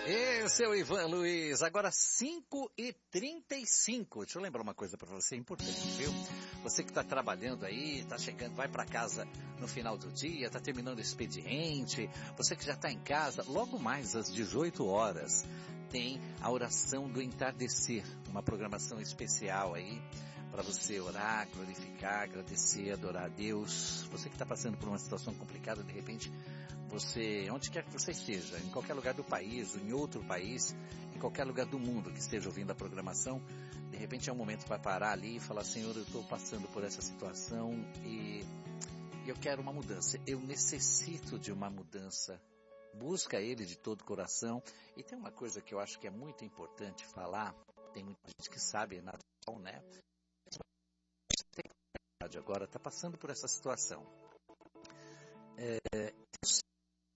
Esse é o Ivan Luiz, agora 5h35. Deixa eu lembrar uma coisa para você importante, viu? Você que está trabalhando aí, está chegando, vai para casa no final do dia, está terminando o expediente, você que já está em casa, logo mais às 18 horas, tem a oração do entardecer, uma programação especial aí para você orar, glorificar, agradecer, adorar a Deus. Você que está passando por uma situação complicada, de repente, você, onde quer que você esteja, em qualquer lugar do país, ou em outro país, em qualquer lugar do mundo que esteja ouvindo a programação, de repente é um momento para parar ali e falar: Senhor, eu estou passando por essa situação e eu quero uma mudança, eu necessito de uma mudança. Busca Ele de todo o coração. E tem uma coisa que eu acho que é muito importante falar, tem muita gente que sabe, Natal, né? Agora está passando por essa situação.